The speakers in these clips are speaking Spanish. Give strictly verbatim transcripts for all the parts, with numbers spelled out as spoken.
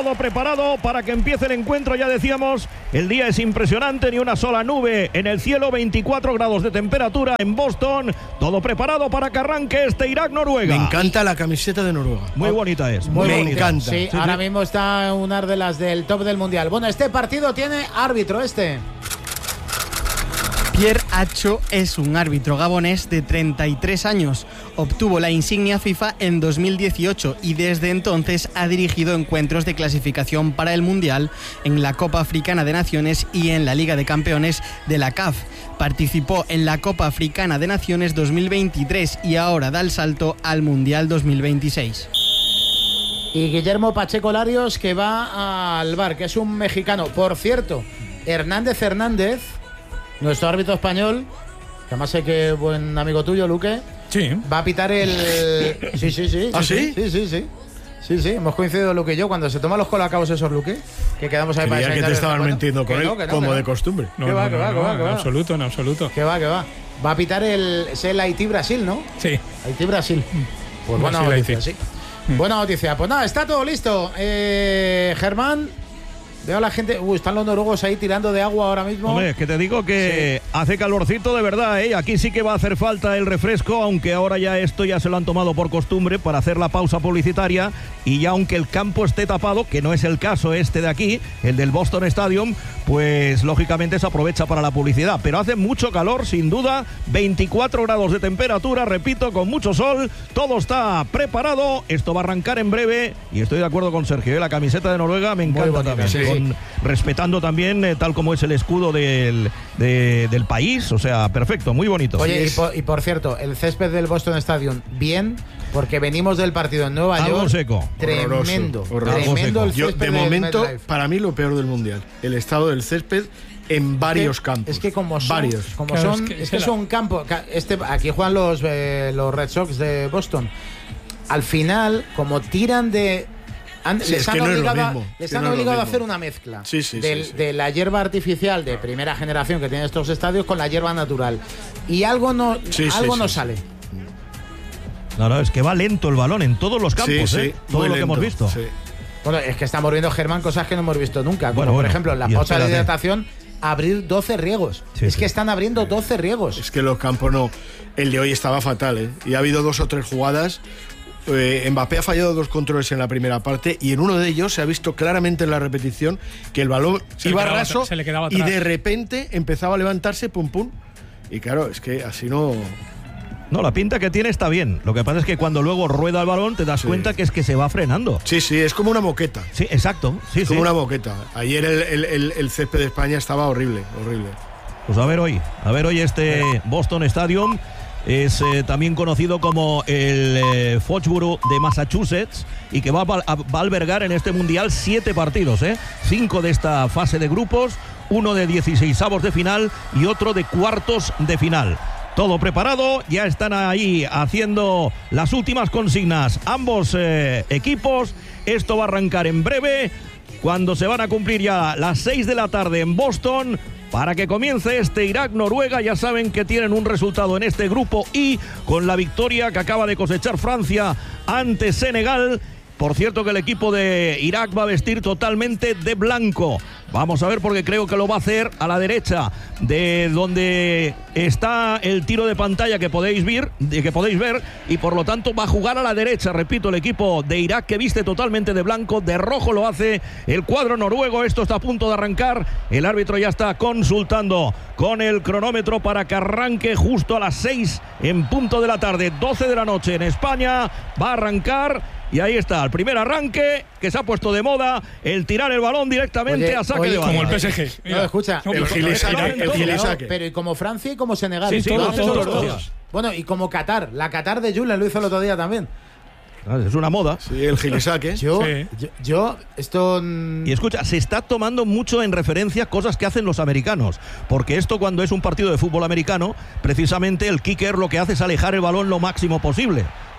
todo preparado para que empiece el encuentro. Ya decíamos, el día es impresionante, ni una sola nube en el cielo, veinticuatro grados de temperatura en Boston, todo preparado para que arranque este Irak-Noruega. Me encanta la camiseta de Noruega. Muy bonita es, muy Me bonita. encanta. Sí, Sí, ahora sí. mismo está una de las del top del mundial. Bueno, este partido tiene árbitro este. Pierre Acho es un árbitro gabonés de treinta y tres años. Obtuvo la insignia FIFA en dos mil dieciocho y desde entonces ha dirigido encuentros de clasificación para el Mundial en la Copa Africana de Naciones y en la Liga de Campeones de la C A F. Participó en la Copa Africana de Naciones dos mil veintitrés y ahora da el salto al Mundial dos mil veintiséis. Y Guillermo Pacheco Larios, que va al V A R, que es un mexicano. Por cierto, Hernández Hernández, nuestro árbitro español, que además sé que es buen amigo tuyo, Luque, Sí. va a pitar el... Sí, sí, sí. ¿Ah, sí? Sí, sí, sí. Sí, sí, hemos coincidido Luque y yo cuando se toman los colacabos esos, Luque, que quedamos ahí para Creía que te desayunar estaban de vez en mintiendo con cuando. él, Que no, que no, como que no. de costumbre. No, Que va, no, que no, va, que no, va, que en va. absoluto, en absoluto. Que va, que va. Va a pitar el, es el Haití-Brasil, ¿no? Sí. Haití-Brasil. Pues buena Brasil, noticia, Haití. sí. Buena noticia. Pues nada, está todo listo. Eh, Germán, veo a la gente... Uy, están los noruegos ahí tirando de agua ahora mismo. Hombre, es que te digo que sí. Hace calorcito de verdad, ¿eh? Aquí sí que va a hacer falta el refresco, aunque ahora ya esto ya se lo han tomado por costumbre para hacer la pausa publicitaria, y ya aunque el campo esté tapado, que no es el caso este de aquí, el del Boston Stadium, pues lógicamente se aprovecha para la publicidad. Pero hace mucho calor, sin duda, veinticuatro grados de temperatura, repito, con mucho sol, todo está preparado, esto va a arrancar en breve, y estoy de acuerdo con Sergio, ¿eh? La camiseta de Noruega me encanta bonita, también, sí. con- respetando también eh, tal como es el escudo del, de- del país, o sea, perfecto, muy bonito. Oye, y es. por, y por cierto, el césped del Boston Stadium, bien, porque venimos del partido en Nueva Algo York. seco. Tremendo. Horroroso, horroroso. Tremendo el Yo, césped de del momento, MetLife. para mí lo peor del mundial, el estado del césped en varios campos. Es que como son, varios. como Claro, son, es que es que es es un campo. ca- Este, aquí juegan los, eh, los Red Sox de Boston. Al final, como tiran de. han- Sí, les es han que no es lo obligado, a- mismo, les que han no es lo obligado a mismo. hacer una mezcla Sí, sí, del- sí, sí. de la hierba artificial de primera generación que tienen estos estadios con la hierba natural. Y algo no, Sí, sí, algo sí, no sí. sale. No, no, es que va lento el balón en todos los campos, Sí, ¿eh? sí, Todo muy lo que hemos lento, visto. sí. Bueno, es que estamos viendo, Germán, cosas que no hemos visto nunca. Como Bueno, por bueno, ejemplo, en la y pausa de espérate. hidratación, abrir doce riegos. Sí, es sí. que están abriendo doce riegos. Es que los campos no. El de hoy estaba fatal, ¿eh? Y ha habido dos o tres jugadas. Eh, Mbappé ha fallado dos controles en la primera parte y en uno de ellos se ha visto claramente en la repetición que el balón Se le iba quedaba raso atra- se le quedaba y atrás. de repente empezaba a levantarse, pum pum. Y claro, es que así no. No, la pinta que tiene está bien. Lo que pasa es que cuando luego rueda el balón te das Sí. cuenta que es que se va frenando. Sí, sí, es como una moqueta. Sí, exacto. Sí, Es sí. como una moqueta. Ayer el, el, el, el césped de España estaba horrible, horrible. Pues a ver hoy, a ver hoy este Boston Stadium es eh, también conocido como el eh, Foxborough de Massachusetts y que va a, val- a- va a albergar en este mundial siete partidos, ¿eh? Cinco de esta fase de grupos, uno de dieciseisavos de final y otro de cuartos de final. Todo preparado, ya están ahí haciendo las últimas consignas ambos eh, equipos. Esto va a arrancar en breve, cuando se van a cumplir ya las seis de la tarde en Boston, para que comience este Irak-Noruega. Ya saben que tienen un resultado en este grupo I, con la victoria que acaba de cosechar Francia ante Senegal. Por cierto que el equipo de Irak va a vestir totalmente de blanco. Vamos a ver, porque creo que lo va a hacer a la derecha de donde está el tiro de pantalla que podéis ver, que podéis ver, y por lo tanto va a jugar a la derecha, repito, el equipo de Irak, que viste totalmente de blanco. De rojo lo hace el cuadro noruego. Esto está a punto de arrancar. El árbitro ya está consultando con el cronómetro para que arranque justo a las seis en punto de la tarde, doce de la noche en España. Va a arrancar. Y ahí está, el primer arranque que se ha puesto de moda, el tirar el balón directamente Oye, a saque oye, de banda. Como el P S G. No, escucha, No, El pero- Gilisaque, pero- el pero- Gilisaque. Pero y como Francia y como Senegal. Sí, sí, Lo todos, han hecho todos, los todos. dos. Bueno, y como Qatar. La Qatar de Julen lo hizo el otro día también. Es una moda. Sí, el Gilisaque. Yo, Sí. yo, yo, esto. mm, Y escucha, se está tomando mucho en referencia cosas que hacen los americanos, porque esto, cuando es un partido de fútbol americano, precisamente el kicker lo que hace es alejar el balón lo máximo posible.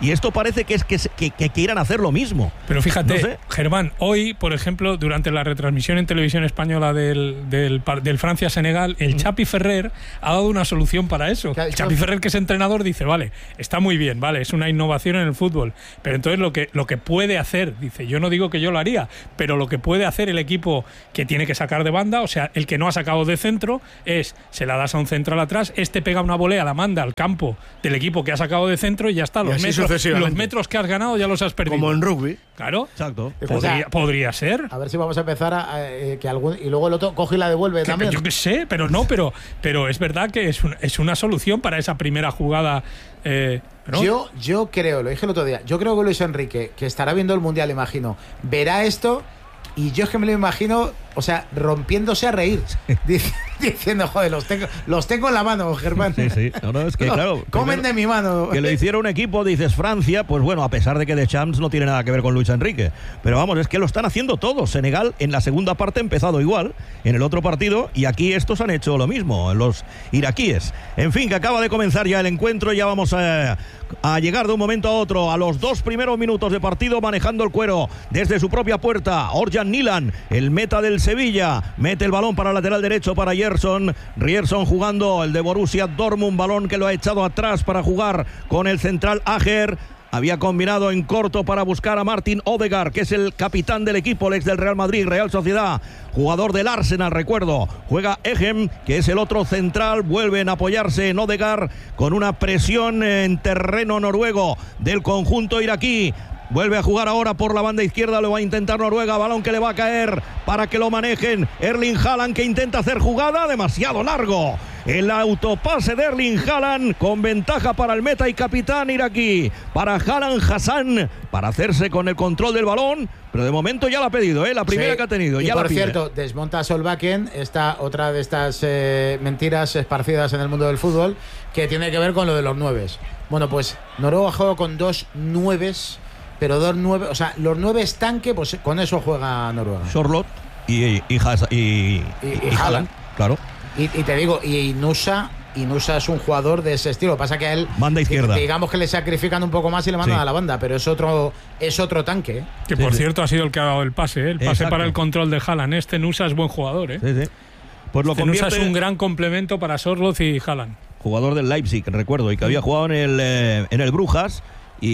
y esto parece que es que, que, que quieran hacer lo mismo. Pero fíjate, no sé. Germán, hoy, por ejemplo, durante la retransmisión en televisión española del, del, del Francia-Senegal, el Chapi Ferrer ha dado una solución para eso. El Chapi Ferrer, que es entrenador, dice, vale, está muy bien, vale, es una innovación en el fútbol, pero entonces lo que, lo que puede hacer, dice, yo no digo que yo lo haría, pero lo que puede hacer el equipo que tiene que sacar de banda, o sea, el que no ha sacado de centro, es, se la das a un central atrás, este pega una volea, la manda al campo del equipo que ha sacado de centro y ya está, los, metros, los metros que has ganado ya los has perdido. Como en rugby. Claro. Exacto. Podría, o sea, podría ser. A ver si vamos a empezar a, a, a que algún y luego el otro coge y la devuelve que, también. Yo qué sé, pero no, pero, pero es verdad que es, un, es una solución para esa primera jugada. Eh, ¿no? Yo, yo creo, lo dije el otro día, yo creo que Luis Enrique, que estará viendo el Mundial, imagino, verá esto y yo es que me lo imagino, o sea, rompiéndose a reír, diciendo, joder, los tengo, los tengo en la mano, Germán. Sí, sí. No, no, es que, claro, comen de mi mano. Que lo hiciera un equipo, dices Francia, pues bueno, a pesar de que Deschamps no tiene nada que ver con Luis Enrique. Pero vamos, es que lo están haciendo todos. Senegal en la segunda parte ha empezado igual, en el otro partido, y aquí estos han hecho lo mismo, los iraquíes. En fin, que acaba de comenzar ya el encuentro, ya vamos a, a llegar de un momento a otro a los dos primeros minutos de partido, manejando el cuero desde su propia puerta. Orjan Nilan, el meta del Sevilla, mete el balón para el lateral derecho para Rierson. Rierson jugando el de Borussia Dortmund, balón que lo ha echado atrás para jugar con el central Ajer. Había combinado en corto para buscar a Martin Odegaard, que es el capitán del equipo, el ex del Real Madrid, Real Sociedad, jugador del Arsenal, recuerdo. Juega Egem, que es el otro central, vuelven a apoyarse en Odegaard con una presión en terreno noruego del conjunto iraquí. Vuelve a jugar ahora por la banda izquierda, lo va a intentar Noruega, balón que le va a caer para que lo manejen. Erling Haaland, que intenta hacer jugada, demasiado largo. El autopase de Erling Haaland con ventaja para el meta y capitán iraquí. Para Haaland Hassan, para hacerse con el control del balón, pero de momento ya la ha pedido, ¿eh? La primera sí, que ha tenido. Y ya por la pide. Cierto, desmonta Solbakken, esta otra de estas eh, mentiras esparcidas en el mundo del fútbol, que tiene que ver con lo de los nueves. Bueno, pues Noruega juega con dos nueves. Pero dos nueve, o sea, los nueve estanque, pues con eso juega Noruega. Charlotte y, y, y, y, y, y Haaland, claro. Y, y te digo, y Nusa, y Nusa es un jugador de ese estilo. Pasa que a él, banda izquierda, digamos que le sacrifican un poco más y le mandan sí. a la banda, pero es otro, es otro tanque. ¿eh? Que sí, por sí. cierto ha sido el que ha dado el pase, ¿eh? el pase Exacto. para el control de Haaland. Este Nusa es buen jugador, ¿eh? Sí, sí. Pues lo este convierte... Nusa es un gran complemento para Sorloth y Haaland. Jugador del Leipzig, recuerdo, y que había jugado en el eh, en el Brujas.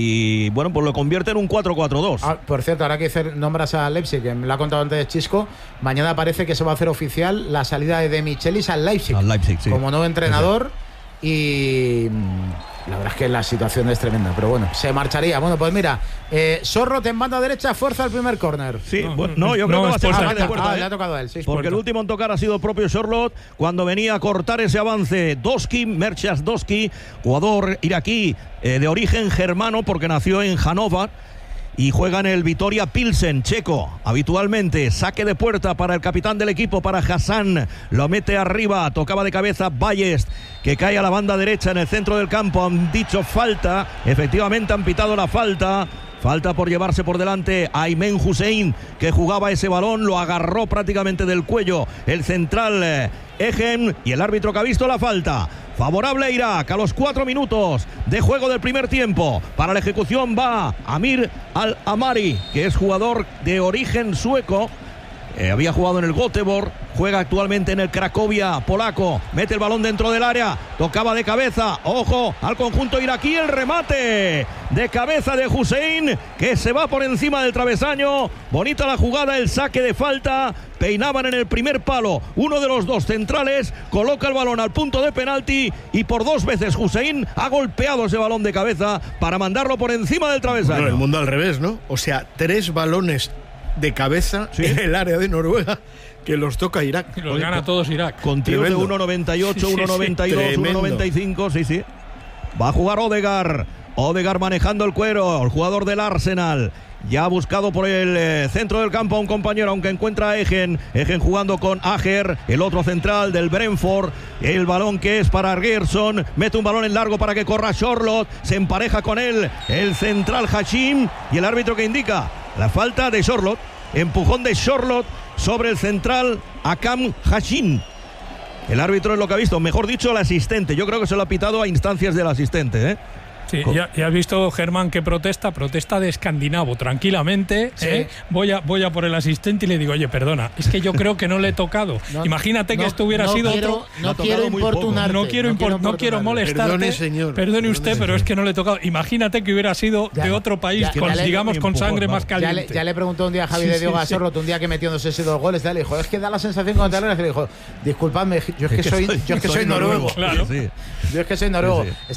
Y bueno, pues lo convierte en un cuatro cuatro dos. Ah, por cierto, ahora que nombras a Leipzig, que me lo ha contado antes Chisco, mañana parece que se va a hacer oficial la salida de De Michelis al Leipzig, al Leipzig sí. como nuevo entrenador. Sí. Y la verdad es que la situación es tremenda, pero bueno, se marcharía. Bueno, pues mira, eh, Sorloth en banda derecha, fuerza el primer córner. Sí, no, bueno, no, yo creo no, que va a ser ah, de puerta, ah, ¿eh? le ha tocado a él, sí, porque el último en tocar ha sido el propio Sorloth cuando venía a cortar ese avance. Doski, Merchas Doski, jugador iraquí eh, de origen germano porque nació en Hannover y juega en el Vitoria Pilsen, checo. Habitualmente, saque de puerta para el capitán del equipo, para Hassan. Lo mete arriba, tocaba de cabeza Ballest, que cae a la banda derecha en el centro del campo. Han dicho falta, efectivamente han pitado la falta. Falta por llevarse por delante a Aymen Hussein, que jugaba ese balón, lo agarró prácticamente del cuello el central eh, Egem, y el árbitro que ha visto la falta. Favorable a Irak a los cuatro minutos de juego del primer tiempo. Para la ejecución va Amir Al-Amari, que es jugador de origen sueco. Eh, había jugado en el Göteborg, juega actualmente en el Cracovia polaco. Mete el balón dentro del área, tocaba de cabeza, ojo al conjunto iraquí, el remate de cabeza de Hussein, que se va por encima del travesaño. Bonita la jugada, el saque de falta. Peinaban en el primer palo, uno de los dos centrales coloca el balón al punto de penalti y por dos veces Hussein ha golpeado ese balón de cabeza para mandarlo por encima del travesaño. Bueno, el mundo al revés, ¿no? O sea, tres balones de cabeza ¿sí? en el área de Noruega que los toca Irak. Y los Oye, gana todos Irak. Con tiros de uno noventa y ocho, uno noventa y dos, uno noventa y cinco, sí, sí. Va a jugar Odegaard. Odegaard manejando el cuero, el jugador del Arsenal. Ya ha buscado por el eh, centro del campo a un compañero, aunque encuentra a Egen. Egen jugando con Ajer, el otro central del Brentford. El balón que es para Gerson. Mete un balón en largo para que corra Charlotte. Se empareja con él el central Hashim. Y el árbitro que indica la falta de Charlotte. Empujón de Charlotte sobre el central Akam Hashim. El árbitro es lo que ha visto, mejor dicho el asistente. Yo creo que se lo ha pitado a instancias del asistente, ¿eh? Sí, ya, ya has visto, Germán, que protesta, protesta de escandinavo, tranquilamente. ¿Sí? ¿eh? Voy a voy a por el asistente y le digo, oye, perdona, es que yo creo que no le he tocado. No, Imagínate no, que esto hubiera no sido quiero, otro. No quiero importunarte. No quiero, impor, no quiero, quiero molestarte. Perdone, señor. Perdone, Perdone usted, señor. pero es que no le he tocado. Imagínate que hubiera sido Ya, de otro país, ya, con, ya le- digamos, con empujón, sangre vamos. más Ya caliente. le, ya le preguntó un día a Javi Sí, de Diego sí, Gasorro, un día que metiéndose esos dos goles, le dijo, es que da la sensación cuando te alegras, le dijo, disculpadme, yo es que soy, yo es que soy noruego. Claro. Sí, sí. Yo es que soy noruego. Sí, sí.